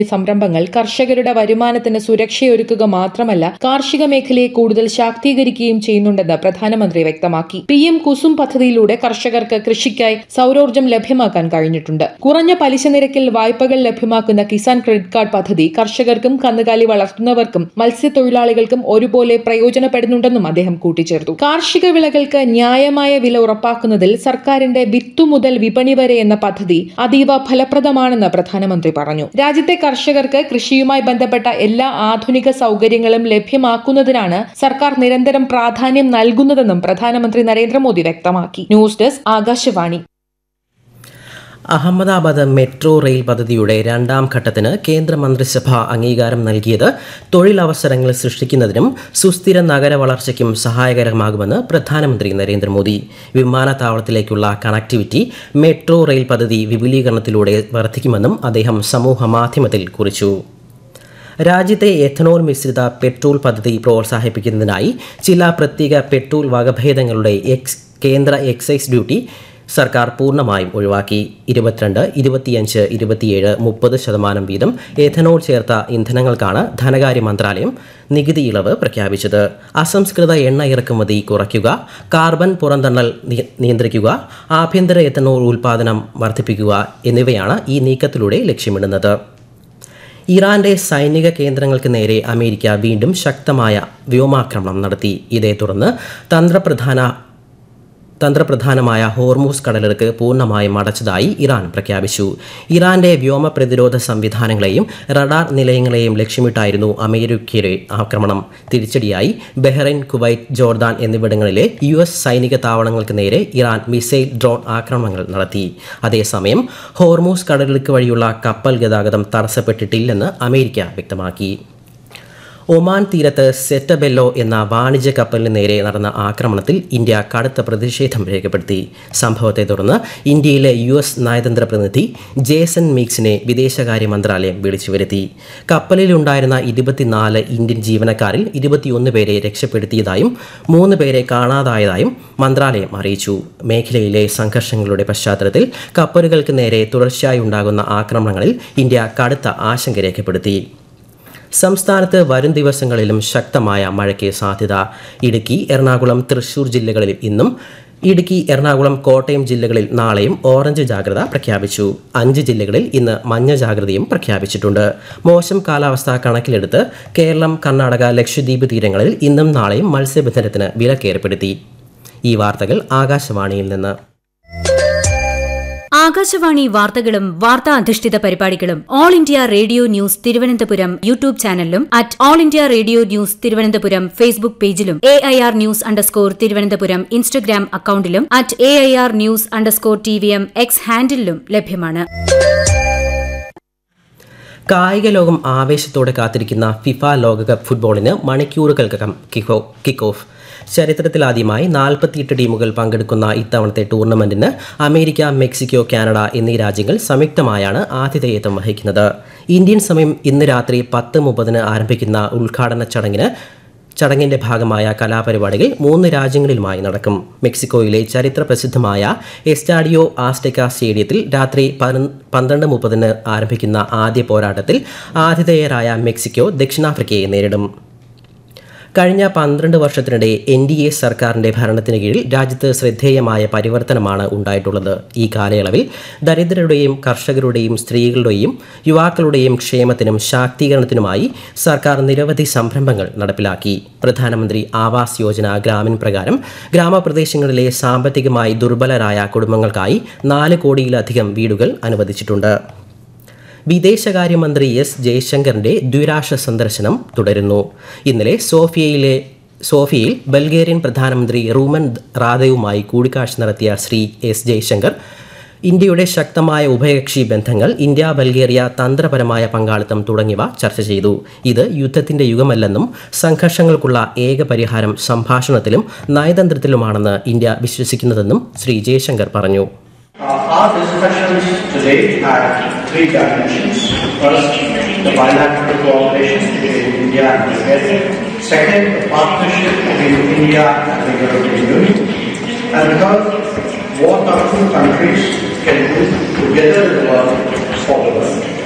സംരംഭങ്ങൾ കർഷകരുടെ വരുമാനത്തിന് സുരക്ഷയൊരുക്കുക മാത്രമല്ല കാർഷിക മേഖലയെ കൂടുതൽ ശാക്തീകരിക്കുകയും ചെയ്യുന്നുണ്ടെന്ന് പ്രധാനമന്ത്രി വ്യക്തമാക്കി. PM കുസും പദ്ധതിയിലൂടെ കർഷകർക്ക് കൃഷിക്കായി സൗരോർജ്ജം ലഭ്യമാക്കാൻ കഴിഞ്ഞിട്ടുണ്ട്. കുറഞ്ഞ പലിശ നിരക്കിൽ വായ്പകൾ ലഭ്യമാക്കുന്ന കിസാൻ ക്രെഡിറ്റ് കാർഡ് പദ്ധതി കർഷകർക്കും കന്നുകാലി വളർത്തുന്നവർക്കും മത്സ്യത്തൊഴിലാളികൾക്കും ഒരുപോലെ പ്രയോജനപ്പെടുന്നുണ്ടെന്നും അദ്ദേഹം കൂട്ടിച്ചേർത്തു. കാർഷിക വിളകൾക്ക് ന്യായമായ വില ഉറപ്പാക്കുന്നതിൽ സർക്കാരിന്റെ വിത്തു മുതൽ വിപണി വരെ എന്ന പദ്ധതി അതീവ ഫലപ്രദമാണെന്ന് പ്രധാനമന്ത്രി പറഞ്ഞു. രാജ്യത്തെ കർഷകർക്ക് കൃഷിയുമായി ബന്ധപ്പെട്ട എല്ലാ ആധുനിക സൗകര്യങ്ങളും ലഭ്യമാക്കുന്നതിനാണ് സർക്കാർ നിരന്തരം പ്രാധാന്യം നൽകുന്നതെന്നും പ്രധാനമന്ത്രി നരേന്ദ്രമോദി വ്യക്തമാക്കി. News desk Akashvani. Ahmedabad metro rail പദ്ധതിയുടെ രണ്ടാം ഘട്ടത്തിന് കേന്ദ്രമന്ത്രിസഭ അംഗീകാരം നൽകിയത് തൊഴിലവസരങ്ങൾ സൃഷ്ടിക്കുന്നതിനും സുസ്ഥിര നഗര വളർച്ചയ്ക്കും സഹായകരമാകുമെന്ന് പ്രധാനമന്ത്രി നരേന്ദ്രമോദി. വിമാനത്താവളത്തിലേക്കുള്ള കണക്ടിവിറ്റി മെട്രോ റെയിൽ പദ്ധതി വിപുലീകരണത്തിലൂടെ വർദ്ധിക്കുമെന്നും അദ്ദേഹം സമൂഹമാധ്യമത്തിൽ കുറിച്ചു. രാജ്യത്തെ എഥനോൾ മിശ്രിത പെട്രോൾ പദ്ധതി പ്രോത്സാഹിപ്പിക്കുന്നതിനായി ചില പ്രത്യേക പെട്രോൾ വകഭേദങ്ങളുടെ കേന്ദ്ര എക്സൈസ് ഡ്യൂട്ടി സർക്കാർ പൂർണ്ണമായും ഒഴിവാക്കി. 22, 25, 27, 30% വീതം എഥനോൾ ചേർത്ത ഇന്ധനങ്ങൾക്കാണ് ധനകാര്യ മന്ത്രാലയം നികുതി ഇളവ് പ്രഖ്യാപിച്ചത്. അസംസ്കൃത എണ്ണ ഇറക്കുമതി കുറയ്ക്കുക, കാർബൺ പുറന്തള്ളൽ നിയന്ത്രിക്കുക, ആഭ്യന്തര എഥനോൾ ഉൽപ്പാദനം വർദ്ധിപ്പിക്കുക എന്നിവയാണ് ഈ നീക്കത്തിലൂടെ ലക്ഷ്യമിടുന്നത്. ഇറാന്റെ സൈനിക കേന്ദ്രങ്ങൾക്ക് നേരെ അമേരിക്ക വീണ്ടും ശക്തമായ വ്യോമാക്രമണം നടത്തി. ഇതേ തുടർന്ന് തന്ത്രപ്രധാനമായ ഹോർമൂസ് കടലിടുക്ക് പൂർണ്ണമായും അടച്ചതായി ഇറാൻ പ്രഖ്യാപിച്ചു. ഇറാന്റെ വ്യോമ പ്രതിരോധ സംവിധാനങ്ങളെയും റഡാർ നിലയങ്ങളെയും ലക്ഷ്യമിട്ടായിരുന്നു അമേരിക്കയുടെ ആക്രമണം. തിരിച്ചടിയായി ബഹ്റൈൻ, കുവൈറ്റ്, ജോർദാൻ എന്നിവിടങ്ങളിലെ US സൈനിക താവളങ്ങൾക്ക് നേരെ ഇറാൻ മിസൈൽ, ഡ്രോൺ ആക്രമണങ്ങൾ നടത്തി. അതേസമയം ഹോർമൂസ് കടലിടുക്ക് വഴിയുള്ള കപ്പൽ ഗതാഗതം തടസ്സപ്പെട്ടിട്ടില്ലെന്ന് അമേരിക്ക വ്യക്തമാക്കി. ഒമാൻ തീരത്ത് സെറ്റബെല്ലോ എന്ന വാണിജ്യ കപ്പലിന് നേരെ നടന്ന ആക്രമണത്തിൽ ഇന്ത്യ കടുത്ത പ്രതിഷേധം രേഖപ്പെടുത്തി. സംഭവത്തെ തുടർന്ന് ഇന്ത്യയിലെ US നയതന്ത്ര പ്രതിനിധി ജേസൺ മീക്സിനെ വിദേശകാര്യ മന്ത്രാലയം വിളിച്ചു വരുത്തി. കപ്പലിലുണ്ടായിരുന്ന 24 ഇന്ത്യൻ ജീവനക്കാരിൽ 21 പേരെ രക്ഷപ്പെടുത്തിയതായും 3 പേരെ കാണാതായതായും മന്ത്രാലയം അറിയിച്ചു. മേഖലയിലെ സംഘർഷങ്ങളുടെ പശ്ചാത്തലത്തിൽ കപ്പലുകൾക്ക് നേരെ തുടർച്ചയായി ഉണ്ടാകുന്ന ആക്രമണങ്ങളിൽ ഇന്ത്യ കടുത്ത ആശങ്ക രേഖപ്പെടുത്തി. സംസ്ഥാനത്ത് വരും ദിവസങ്ങളിലും ശക്തമായ മഴയ്ക്ക് സാധ്യത. ഇടുക്കി, എറണാകുളം, തൃശൂർ ജില്ലകളിൽ ഇന്നും, ഇടുക്കി, എറണാകുളം, കോട്ടയം ജില്ലകളിൽ നാളെയും ഓറഞ്ച് ജാഗ്രത പ്രഖ്യാപിച്ചു. 5 ജില്ലകളിൽ ഇന്ന് മഞ്ഞ ജാഗ്രതയും പ്രഖ്യാപിച്ചിട്ടുണ്ട്. മോശം കാലാവസ്ഥ കണക്കിലെടുത്ത് കേരളം, കർണാടക, ലക്ഷദ്വീപ് തീരങ്ങളിൽ ഇന്നും നാളെയും മത്സ്യബന്ധനത്തിന് വിലക്കേർപ്പെടുത്തി. ഈ വാർത്തകൾ ആകാശവാണിയിൽ നിന്ന്. ആകാശവാണി വാർത്തകളും വാർത്താ അധിഷ്ഠിത പരിപാടികളും all India radio news Thiruvananthapuram YouTube ചാനലിലും all India radio news Thiruvananthapuram Facebook പേജിലും AIR ന്യൂസ് _തിരുവനന്തപുരം ഇൻസ്റ്റഗ്രാം അക്കൌണ്ടിലും AIR ന്യൂസ് _TVM X ഹാൻഡിലും ലഭ്യമാണ്. കായിക ലോകം ആവേശത്തോടെ കാത്തിരിക്കുന്ന ഫിഫ ലോകകപ്പ് ഫുട്ബോളിന് മണിക്കൂറുകൾക്കകം കിക്ക് ഓഫ്. ചരിത്രത്തിലാദ്യമായി 48 ടീമുകൾ പങ്കെടുക്കുന്ന ഇത്തവണത്തെ ടൂർണമെന്റിന് അമേരിക്ക, മെക്സിക്കോ, കാനഡ എന്നീ രാജ്യങ്ങൾ സംയുക്തമായാണ് ആതിഥേയത്വം വഹിക്കുന്നത്. ഇന്ത്യൻ സമയം ഇന്ന് രാത്രി 10:30 ആരംഭിക്കുന്ന ഉദ്ഘാടന ചടങ്ങിന്റെ ഭാഗമായ കലാപരിപാടികൾ 3 രാജ്യങ്ങളിലുമായി നടക്കും. മെക്സിക്കോയിലെ ചരിത്ര പ്രസിദ്ധമായ എസ്റ്റാഡിയോ ആസ്റ്റെക്ക സ്റ്റേഡിയത്തിൽ രാത്രി 12:30 ആരംഭിക്കുന്ന ആദ്യ പോരാട്ടത്തിൽ ആതിഥേയരായ മെക്സിക്കോ ദക്ഷിണാഫ്രിക്കയെ നേരിടും. കഴിഞ്ഞ 12 വർഷത്തിനിടെ NDA സർക്കാരിന്റെ ഭരണത്തിന് കീഴിൽ രാജ്യത്ത് ശ്രദ്ധേയമായ പരിവർത്തനമാണ് ഉണ്ടായിട്ടുള്ളത്. ഈ കാലയളവിൽ ദരിദ്രരുടെയും കർഷകരുടെയും സ്ത്രീകളുടെയും യുവാക്കളുടെയും ക്ഷേമത്തിനും ശാക്തീകരണത്തിനുമായി സർക്കാർ നിരവധി സംരംഭങ്ങൾ നടപ്പിലാക്കി. പ്രധാനമന്ത്രി ആവാസ് യോജന ഗ്രാമീൺ പ്രകാരം ഗ്രാമപ്രദേശങ്ങളിലെ സാമ്പത്തികമായി ദുർബലരായ കുടുംബങ്ങൾക്കായി 4 കോടിയിലധികം വീടുകൾ അനുവദിച്ചിട്ടുണ്ട്. വിദേശകാര്യമന്ത്രി S. ജയശങ്കറിന്റെ ദ്വിരാഷ്ട്ര സന്ദർശനം തുടരുന്നു. ഇന്നലെ സോഫിയയിൽ ബൾഗേറിയൻ പ്രധാനമന്ത്രി റൂമൻ റാദേവുമായി കൂടിക്കാഴ്ച നടത്തിയ ശ്രീ S. ജയശങ്കർ ഇന്ത്യയുടെ ശക്തമായ ഉഭയകക്ഷി ബന്ധങ്ങൾ, ഇന്ത്യ ബൾഗേറിയ തന്ത്രപരമായ പങ്കാളിത്തം തുടങ്ങിയവ ചർച്ച ചെയ്തു. ഇത് യുദ്ധത്തിന്റെ യുഗമല്ലെന്നും സംഘർഷങ്ങൾക്കുള്ള ഏക പരിഹാരം സംഭാഷണത്തിലും നയതന്ത്രത്തിലുമാണെന്ന് ഇന്ത്യ വിശ്വസിക്കുന്നതെന്നും ശ്രീ ജയശങ്കർ പറഞ്ഞു. Our discussions today had 3 dimensions. First, the bilateral cooperation between India and Bulgaria. Second, the partnership between India and the European Union. And third, what our 2 countries can do together in the world for the world.